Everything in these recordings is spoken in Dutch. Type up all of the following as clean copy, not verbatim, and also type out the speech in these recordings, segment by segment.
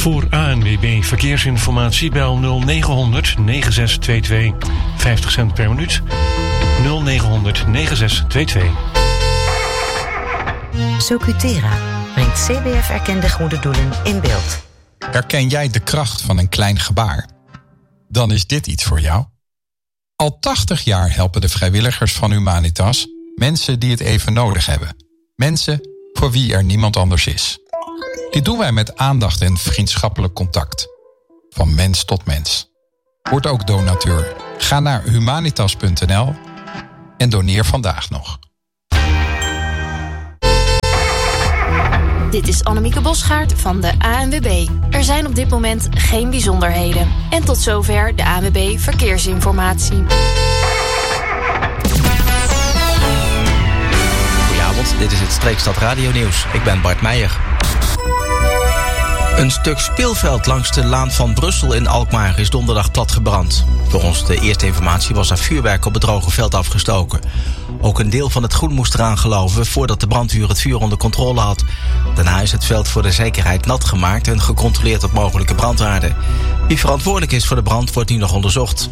Voor ANWB Verkeersinformatie bel 0900 9622. 50 cent per minuut. 0900 9622. Socutera brengt CBF-erkende goede doelen in beeld. Herken jij de kracht van een klein gebaar? Dan is dit iets voor jou. Al 80 jaar helpen de vrijwilligers van Humanitas mensen die het even nodig hebben. Mensen voor wie er niemand anders is. Dit doen wij met aandacht en vriendschappelijk contact. Van mens tot mens. Word ook donateur. Ga naar humanitas.nl en doneer vandaag nog. Dit is Annemieke Bosgaard van de ANWB. Er zijn op dit moment geen bijzonderheden. En tot zover de ANWB Verkeersinformatie. Goedenavond, dit is het Streekstad Radio Nieuws. Ik ben Bart Meijer. Een stuk speelveld langs de Laan van Brussel in Alkmaar is donderdag platgebrand. Volgens de eerste informatie was er vuurwerk op het droge veld afgestoken. Ook een deel van het groen moest eraan geloven voordat de brandweer het vuur onder controle had. Daarna is het veld voor de zekerheid nat gemaakt en gecontroleerd op mogelijke brandaarden. Wie verantwoordelijk is voor de brand wordt nu nog onderzocht.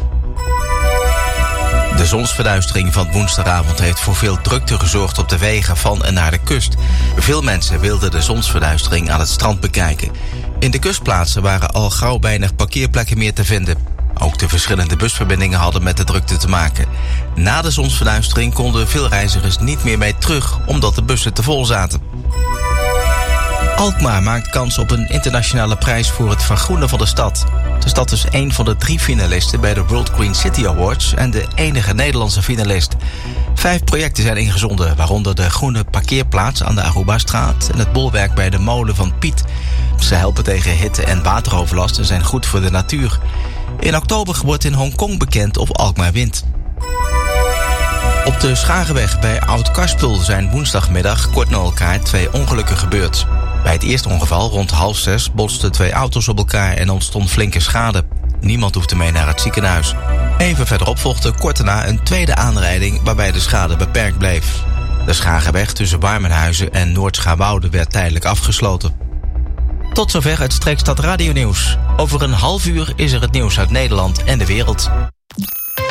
De zonsverduistering van woensdagavond heeft voor veel drukte gezorgd op de wegen van en naar de kust. Veel mensen wilden de zonsverduistering aan het strand bekijken. In de kustplaatsen waren al gauw weinig parkeerplekken meer te vinden. Ook de verschillende busverbindingen hadden met de drukte te maken. Na de zonsverduistering konden veel reizigers niet meer mee terug, omdat de bussen te vol zaten. Alkmaar maakt kans op een internationale prijs voor het vergroenen van de stad. De stad is een van de 3 finalisten bij de World Green City Awards en de enige Nederlandse finalist. 5 projecten zijn ingezonden, waaronder de groene parkeerplaats aan de Aruba-straat en het bolwerk bij de molen van Piet. Ze helpen tegen hitte- en wateroverlast en zijn goed voor de natuur. In oktober wordt in Hongkong bekend of Alkmaar wint. Op de Schagenweg bij Oud-Karspel zijn woensdagmiddag kort na elkaar 2 ongelukken gebeurd. Bij het eerste ongeval rond 5:30 botsten 2 auto's op elkaar en ontstond flinke schade. Niemand hoefde mee naar het ziekenhuis. Even verderop volgde kort daarna een tweede aanrijding waarbij de schade beperkt bleef. De Schagenweg tussen Warmenhuizen en Noord-Schaarwoude werd tijdelijk afgesloten. Tot zover het Streekstad Radio Nieuws. Over een half uur is er het nieuws uit Nederland en de wereld.